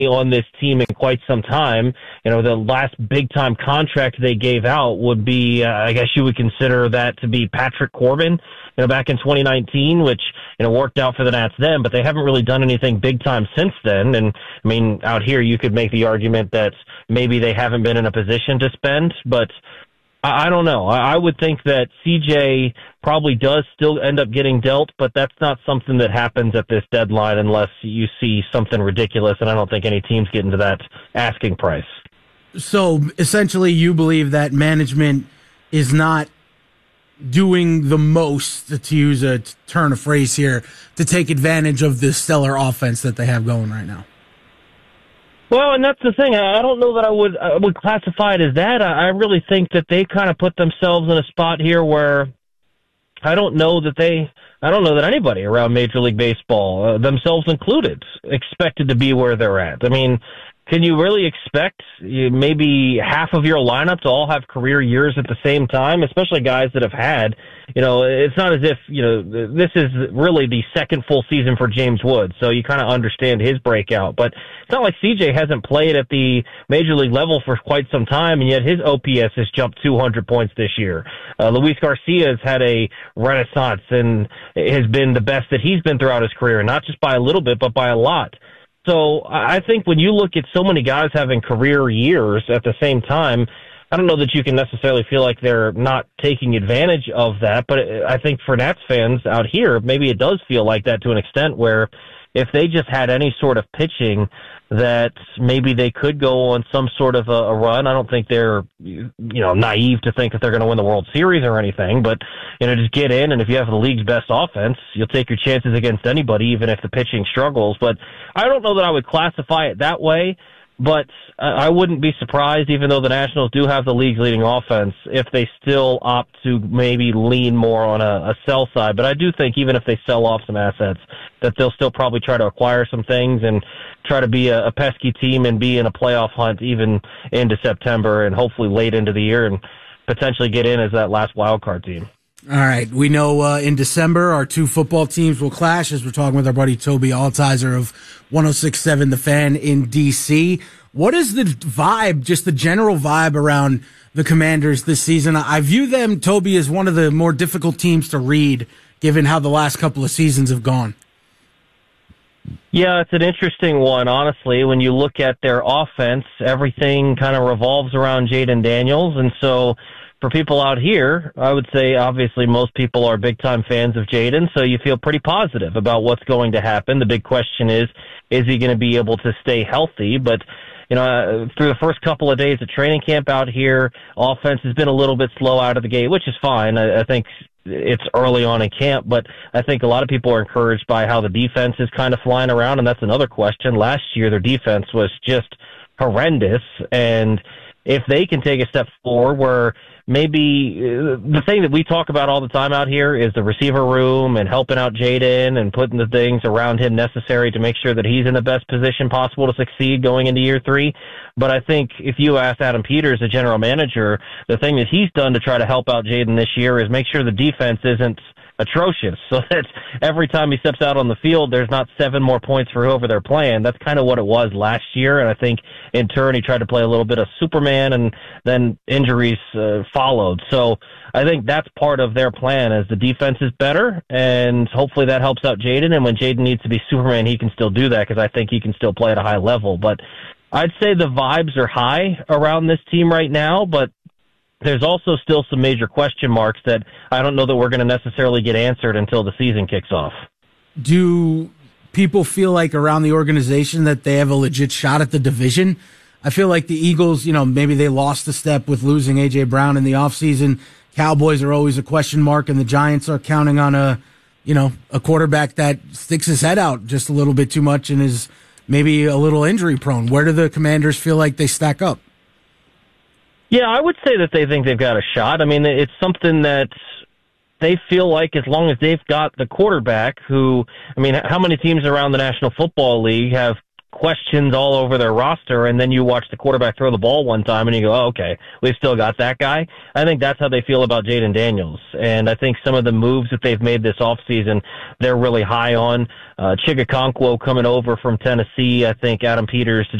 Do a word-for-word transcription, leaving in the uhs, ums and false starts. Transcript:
on this team in quite some time. You know, the last big-time contract they gave out would be, uh, I guess you would consider that to be Patrick Corbin, you know, back in twenty nineteen, which, you know, worked out for the Nats then, but they haven't really done anything big-time since then. And, I mean, out here you could make the argument that maybe they haven't been in a position to spend, but I don't know. I would think that C J probably does still end up getting dealt, but that's not something that happens at this deadline unless you see something ridiculous, and I don't think any teams get into that asking price. So essentially you believe that management is not doing the most, to use a turn of phrase here, to take advantage of this stellar offense that they have going right now. Well, and that's the thing. I don't know that I would I would classify it as that. I really think that they kind of put themselves in a spot here where I don't know that they, I don't know that anybody around Major League Baseball, uh, themselves included, expected to be where they're at. I mean, can you really expect maybe half of your lineup to all have career years at the same time, especially guys that have had, you know, it's not as if, you know, this is really the second full season for James Wood, so you kind of understand his breakout. But it's not like C J hasn't played at the Major League level for quite some time, and yet his O P S has jumped two hundred points this year. Uh, Luis Garcia has had a renaissance and has been the best that he's been throughout his career, not just by a little bit, but by a lot. So I think when you look at so many guys having career years at the same time, I don't know that you can necessarily feel like they're not taking advantage of that, but I think for Nats fans out here, maybe it does feel like that to an extent where if they just had any sort of pitching that maybe they could go on some sort of a, a run. I don't think they're, you know, naive to think that they're going to win the World Series or anything, but, you know, just get in, and if you have the league's best offense, you'll take your chances against anybody, even if the pitching struggles. But I don't know that I would classify it that way, but I wouldn't be surprised, even though the Nationals do have the league's leading offense, if they still opt to maybe lean more on a, a sell side. But I do think even if they sell off some assets, that they'll still probably try to acquire some things and try to be a, a pesky team and be in a playoff hunt even into September and hopefully late into the year and potentially get in as that last wild card team. All right. We know uh, in December our two football teams will clash, as we're talking with our buddy Toby Altizer of one oh six point seven The Fan in D C. What is the vibe, just the general vibe around the Commanders this season? I view them, Toby, as one of the more difficult teams to read, given how the last couple of seasons have gone. Yeah, it's an interesting one, honestly. When you look at their offense, everything kind of revolves around Jaden Daniels, and so for people out here, I would say obviously most people are big-time fans of Jaden, so you feel pretty positive about what's going to happen. The big question is, is he going to be able to stay healthy? But, you know, uh, through the first couple of days of training camp out here, offense has been a little bit slow out of the gate, which is fine. I, I think it's early on in camp, but I think a lot of people are encouraged by how the defense is kind of flying around, and that's another question. Last year, their defense was just horrendous, and if they can take a step forward where maybe uh, the thing that we talk about all the time out here is the receiver room and helping out Jaden and putting the things around him necessary to make sure that he's in the best position possible to succeed going into year three. But I think if you ask Adam Peters, the general manager, the thing that he's done to try to help out Jaden this year is make sure the defense isn't atrocious, so that every time he steps out on the field, there's not seven more points for whoever they're playing. That's kind of what it was last year, and I think in turn he tried to play a little bit of Superman, and then injuries uh, followed. So I think that's part of their plan, as the defense is better, and hopefully that helps out Jaden, and when Jaden needs to be Superman, he can still do that, because I think he can still play at a high level. But I'd say the vibes are high around this team right now, but there's also still some major question marks that I don't know that we're going to necessarily get answered until the season kicks off. Do people feel like around the organization that they have a legit shot at the division? I feel like the Eagles, you know, maybe they lost a step with losing A J. Brown in the offseason. Cowboys are always a question mark, and the Giants are counting on a, you know, a quarterback that sticks his head out just a little bit too much and is maybe a little injury prone. Where do the Commanders feel like they stack up? Yeah, I would say that they think they've got a shot. I mean, it's something that they feel like as long as they've got the quarterback who, I mean, how many teams around the National Football League have questions all over their roster, and then you watch the quarterback throw the ball one time and you go, oh, okay, we've still got that guy. I think that's how they feel about Jaden Daniels. And I think some of the moves that they've made this offseason, they're really high on. Uh, Chigakonkwo coming over from Tennessee. I think Adam Peters